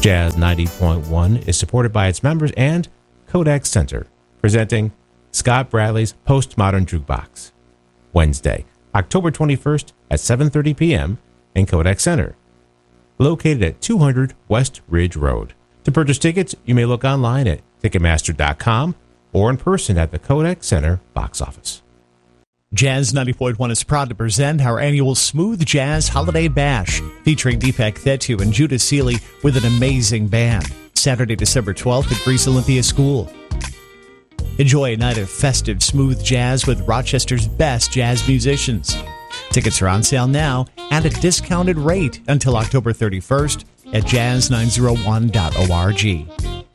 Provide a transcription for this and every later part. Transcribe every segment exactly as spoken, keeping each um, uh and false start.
Jazz ninety point one is supported by its members and Kodak Center, presenting Scott Bradley's Postmodern Jukebox, Wednesday, October twenty-first at seven thirty p.m. in Kodak Center, located at two hundred West Ridge Road. To purchase tickets, you may look online at Ticketmaster dot com or in person at the Kodak Center box office. Jazz ninety point one is proud to present our annual Smooth Jazz Holiday Bash, featuring Deepak Thetu and Judah Seeley with an amazing band. Saturday, December twelfth at Greece Olympia School. Enjoy a night of festive smooth jazz with Rochester's best jazz musicians. Tickets are on sale now and at a discounted rate until October thirty-first at jazz nine oh one dot org.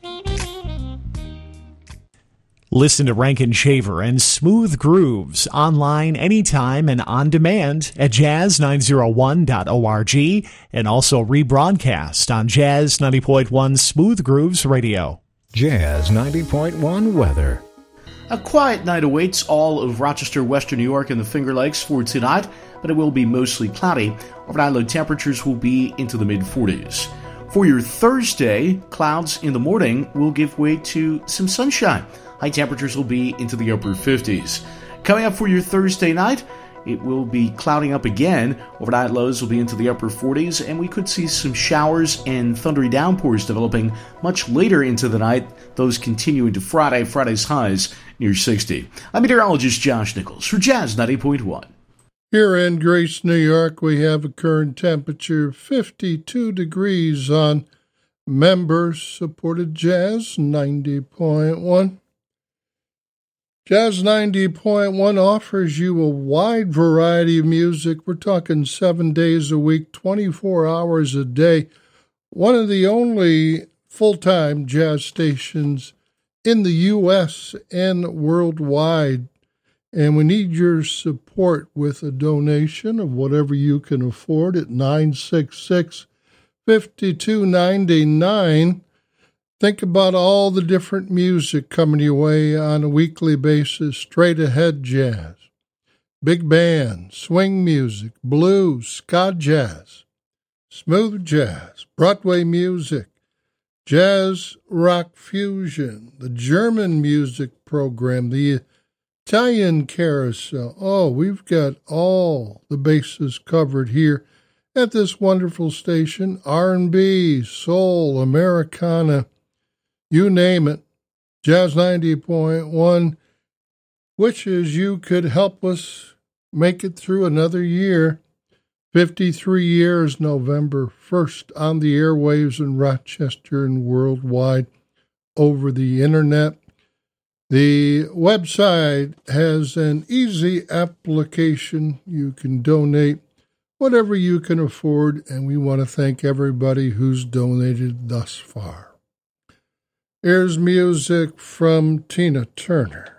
Listen to Rankin Shaver and Smooth Grooves online anytime and on demand at jazz nine oh one dot org and also rebroadcast on Jazz ninety point one Smooth Grooves Radio. Jazz ninety point one weather. A quiet night awaits all of Rochester, Western New York, and the Finger Lakes for tonight, but it will be mostly cloudy. Overnight low temperatures will be into the mid forties. For your Thursday, clouds in the morning will give way to some sunshine. High temperatures will be into the upper fifties. Coming up for your Thursday night, it will be clouding up again. Overnight lows will be into the upper forties, and we could see some showers and thundery downpours developing much later into the night. Those continue into Friday. Friday's highs near sixty. I'm meteorologist Josh Nichols for Jazz ninety point one. Here in Grace, New York, we have a current temperature of fifty-two degrees on member-supported Jazz ninety point one. Jazz ninety point one offers you a wide variety of music. We're talking seven days a week, twenty-four hours a day. One of the only full-time jazz stations in the U S and worldwide. And we need your support with a donation of whatever you can afford at nine six six, five two nine nine. Think about all the different music coming your way on a weekly basis. Straight ahead jazz, big band, swing music, blues, ska jazz, smooth jazz, Broadway music, jazz rock fusion, the German music program, the Italian carousel. Oh, we've got all the bases covered here at this wonderful station. R and B, soul, Americana, you name it. Jazz ninety point one wishes you could help us make it through another year. fifty-three years, November first, on the airwaves in Rochester and worldwide over the internet. The website has an easy application. You can donate whatever you can afford, and we want to thank everybody who's donated thus far. Here's music from Tina Turner.